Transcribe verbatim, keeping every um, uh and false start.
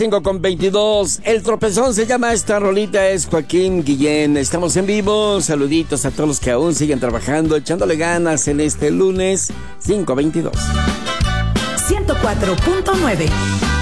cinco con veintidós. El tropezón se llama esta rolita, es Joaquín Guillén. Estamos en vivo. Saluditos a todos los que aún siguen trabajando, echándole ganas en este lunes cinco veintidós. ciento cuatro punto nueve.